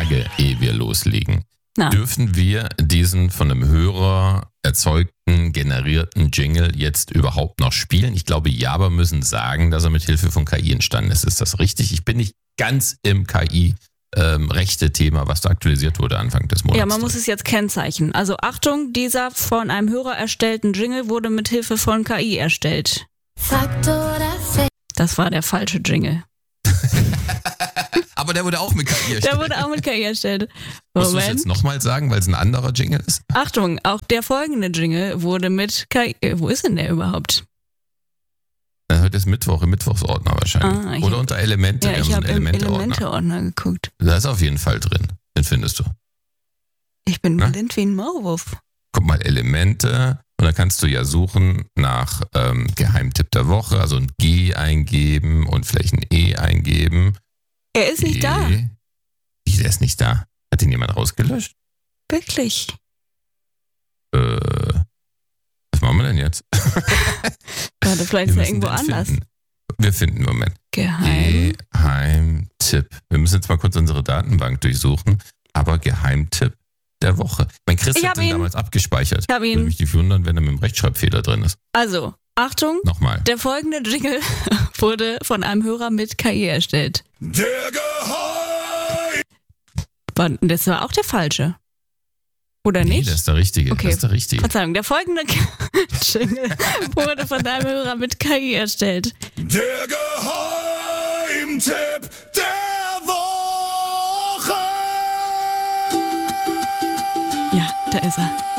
Frage, ehe wir loslegen. Na. Dürfen wir diesen von einem Hörer erzeugten, generierten Jingle jetzt überhaupt noch spielen? Ich glaube, ja, aber müssen sagen, dass er mit Hilfe von KI entstanden ist. Ist das richtig? Ich bin nicht ganz im KI-Rechte-Thema, was da aktualisiert wurde Anfang des Monats. Ja, man muss es jetzt kennzeichnen. Also Achtung, dieser von einem Hörer erstellten Jingle wurde mit Hilfe von KI erstellt. Fakt oder Fake? Das war der falsche Jingle. Aber der wurde auch mit KI erstellt. Der wurde auch mit KI erstellt. Musst du es jetzt nochmal sagen, weil es ein anderer Jingle ist? Achtung, auch der folgende Jingle wurde mit KI... Wo ist denn der überhaupt? Heute ist Mittwoch, im Mittwochsordner wahrscheinlich. Oder unter Elemente. Ja, ich habe im Elemente-Ordner geguckt. Da ist auf jeden Fall drin. Den findest du. Ich bin blind wie ein Maulwurf. Guck mal, Elemente. Und dann kannst du ja suchen nach Geheimtipp der Woche. Also ein G eingeben und vielleicht ein E eingeben. Er ist nicht da. Der ist nicht da. Hat ihn jemand rausgelöscht? Wirklich? Was machen wir denn jetzt? Warte, vielleicht ist er irgendwo anders. Wir finden, Moment. Geheimtipp. Wir müssen jetzt mal kurz unsere Datenbank durchsuchen. Aber Geheimtipp der Woche. Mein Chris hat den damals abgespeichert. Ich habe ihn. Würde mich nicht wundern, wenn er mit einem Rechtschreibfehler drin ist. Also, Achtung. Nochmal. Der folgende Jingle wurde von einem Hörer mit KI erstellt. Der Geheim! Das war auch der falsche. Oder nicht? Nee, das ist der richtige. Okay. Das ist der richtige. Verzeihung, der folgende Jingle wurde von einem Hörer mit KI erstellt. Der Geheimtipp der Woche! Ja, da ist er.